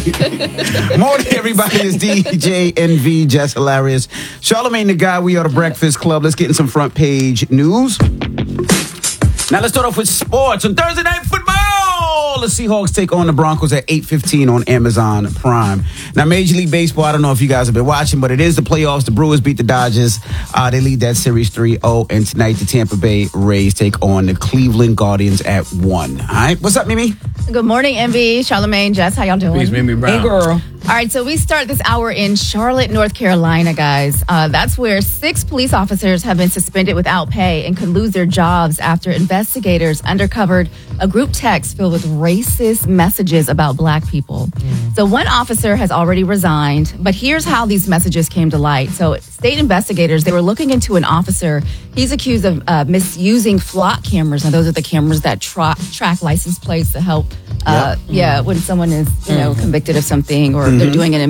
Morning, everybody. It's DJ NV, Jess Hilarious. Charlamagne the Guy. We are the Breakfast Club. Let's get in some front page news. Now let's start off with sports. On Thursday Night Football, the Seahawks take on the Broncos at 8:15 on Amazon Prime. Now, Major League Baseball, I don't know if you guys have been watching, but it is the playoffs. The Brewers beat the Dodgers. They lead that series 3-0. And tonight, the Tampa Bay Rays take on the Cleveland Guardians at 1. All right, what's up, Mimi? Good morning, MV, Charlamagne, Jess. How y'all doing? Please, Mimi Brown. Hey, girl. All right, so we start this hour in Charlotte, North Carolina, guys. That's where 6 police officers have been suspended without pay and could lose their jobs after investigators uncovered a group text filled with racist messages about black people. So one officer has already resigned, but here's how these messages came to light. So state investigators, they were looking into an officer. He's accused of misusing flock cameras. Now, those are the cameras that track license plates to help when someone is, convicted of something or they're doing an